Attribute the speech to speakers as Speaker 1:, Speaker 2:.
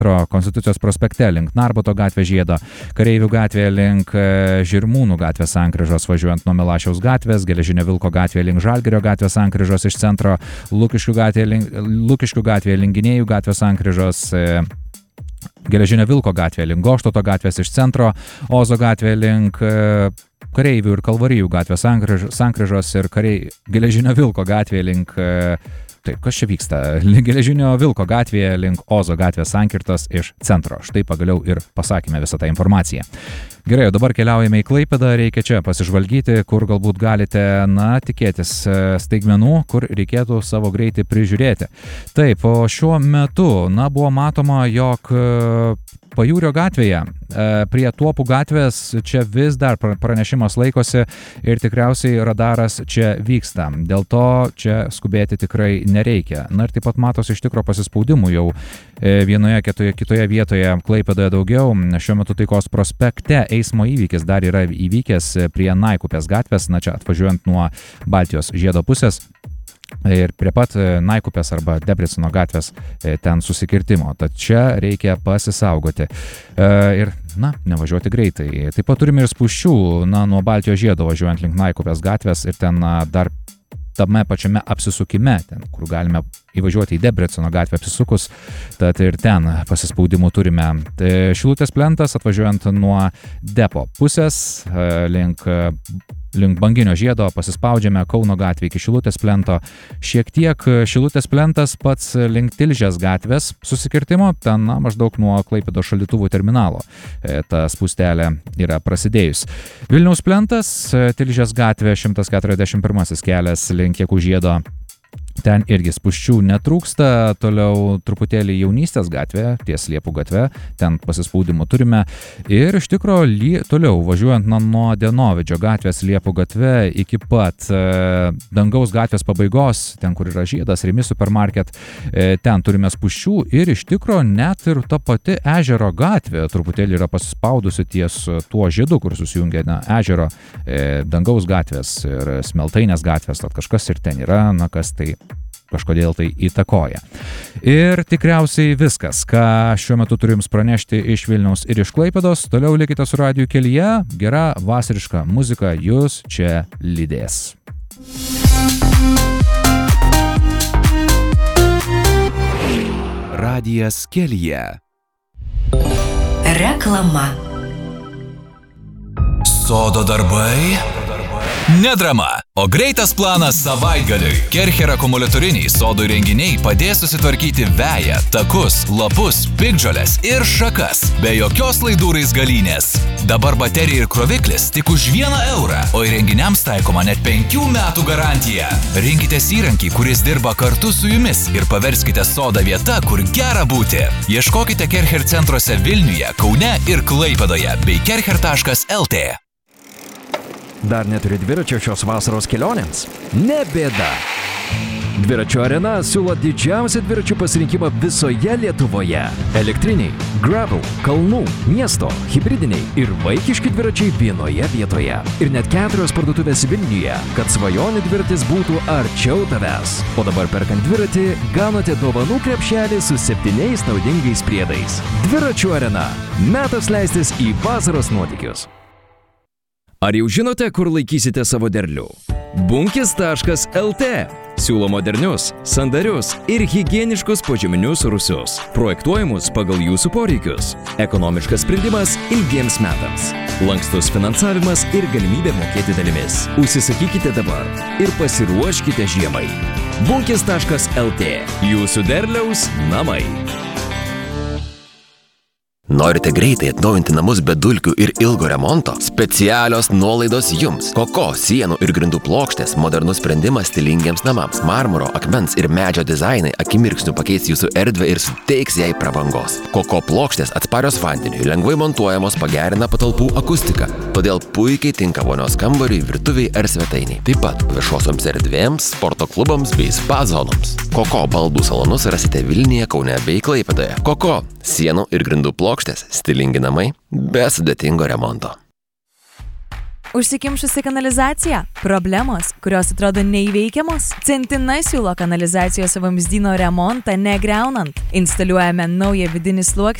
Speaker 1: Konstitucijos prospekte link Narbuto gatvės žiedo, Kareivių gatvėje link Žirmūnų gatvės sankryžos važiuojant nuo Milašiaus gatvės, Geležinio Vilko gatvėje link Žalgirio gatvės sankryžos iš centro, Lukiškių gatvėje link Gynėjų gatvės sankryžos, Geležinio Vilko gatvėje link Goštauto gatvės iš centro, Ozo gatvėje link Kareivių ir Kalvarijų gatvės sankryžos ir Geležinio Vilko gatvėje link... Taip, kas čia vyksta? Geležinio Vilko gatvėje link Ozo gatvės sankirtos iš centro. Štai pagaliau ir pasakėme visą tą informaciją. Gerai, o dabar keliaujame į Klaipėdą, reikia čia pasižvalgyti, kur galbūt galite, tikėtis staigmenų, kur reikėtų savo greitį prižiūrėti. Taip, o šiuo metu, buvo matoma, jog Pajūrio gatvėje, prie Tuopų gatvės, čia vis dar pranešimas laikosi ir tikriausiai radaras čia vyksta. Dėl to čia skubėti tikrai nereikia. Ir taip pat matosi iš tikro pasispaudimų jau vienoje, kitoje vietoje Klaipėdoje daugiau. Šiuo metu Taikos prospekte eismo įvykis dar yra įvykęs prie Naikupės gatvės, čia atvažiuojant nuo Baltijos žiedo pusės. Ir prie pat Naikupės arba Debrecino gatvės ten susikirtimo. Tad čia reikia pasisaugoti ir, nevažiuoti greitai. Taip pat turime ir spūsčių, nuo Baltijos žiedo važiuojant link Naikupės gatvės ir ten dar tame pačiame apsisukime, ten, kur galime įvažiuoti į Debrecino gatvę apsisukus, tad ir ten pasispaudimų turime. Šilutės plentas atvažiuojant nuo depo pusės link Banginio žiedo pasispaudžiame Kauno gatvę iki Šilutės plento. Šiek tiek Šilutės plentas pats link Tilžės gatvės susikirtimo, ten maždaug nuo Klaipėdos šaldytuvų terminalo. Ta spūstelė yra prasidėjus. Vilniaus plentas, Tilžės gatvė 141 kelias link Jakų žiedo. Ten irgi spūsčių netrūksta, toliau truputėlį Jaunystės gatvė, ties Liepų gatve, ten pasispaudimų turime. Ir iš tikro toliau važiuojant nuo Dienovidžio gatvės Liepų gatve iki pat Dangaus gatvės pabaigos, ten kur yra žiedas, Rimi supermarket, ten turime spūsčių ir iš tikro net ir ta pati Ežero gatvė truputėlį yra pasispaudusi ties tuo žiedu, kur susijungia Ežero, Dangaus gatvės ir Smeltainės gatvės, tad kažkas ir ten yra, kas tai kažkodėl tai įtakoja. Ir tikriausiai viskas, ką šiuo metu turiu jums pranešti iš Vilniaus ir iš Klaipėdos. Toliau likite su radijų kelyje, gera vasariška muzika jūs čia lydės.
Speaker 2: Radijas kelyje.
Speaker 3: Reklama.
Speaker 4: Sodo darbai? Ne drama, o greitas planas savaitgaliui. Kercher akumuliatoriniai sodų įrenginiai padės susitvarkyti veją, takus, lapus, piktžoles ir šakas, be jokios laidų raizgalynės. Dabar baterija ir kroviklis tik už 1 eurą, o įrenginiams taikoma net 5 metų garantija. Rinkitės įrankį, kuris dirba kartu su jumis ir paverskite sodą vieta, kur gera būti. Ieškokite Kercher centruose Vilniuje, Kaune ir Klaipėdoje bei kercher.lt.
Speaker 5: Dar neturi dviračio šios vasaros kelionėms? Ne bėda! Dviračio arena siūlo didžiausią dviračių pasirinkimą visoje Lietuvoje. Elektriniai, gravel, kalnų, miesto, hibridiniai ir vaikiški dviračiai vienoje vietoje. Ir net 4 parduotuvės Vilniuje, kad svajonių dviratis būtų arčiau tavęs. O dabar perkant dviratį, gaunate dovanų krepšelį su 7 naudingais priedais. Dviračių arena. Metas leistis į vasaros nuotykius. Ar jau žinote, kur laikysite savo derlių? Bunkis.lt siūlo modernius, sandarius ir higieniškus požeminius rūsius, projektuojamus pagal jūsų poreikius. Ekonomiškas sprendimas ilgiems metams. Lankstus finansavimas ir galimybė mokėti dalimis. Užsisakykite dabar ir pasiruoškite žiemai. Bunkis.lt. Jūsų derliaus namai.
Speaker 6: Norite greitai atnaujinti namus be dulkių ir ilgo remonto? Specialios nuolaidos jums. Koko sienų ir grindų plokštės, modernus sprendimas stilingiems namams. Marmuro, akmens ir medžio dizainai akimirksniu pakeis jūsų erdvę ir suteiks jai prabangos. Koko plokštės atsparios vandeniui, lengvai montuojamos, pagerina patalpų akustiką. Todėl puikiai tinka vonios kambariui, virtuviai ar svetainiai. Taip pat viešosioms erdvėms, sporto klubams bei spa zonoms. Koko baldų salonus rasite Vilniuje, Kaune bei Klaipėdoje. Koko sienų ir grindų plokštės, stilingi namai be sudėtingo remonto.
Speaker 2: Užsikimšusi kanalizacija? Problemos, kurios atrodo neįveikiamos? Centina siūlo kanalizacijos vamzdyno remontą negriaunant. Instaliuojame naują vidinį sluoksnį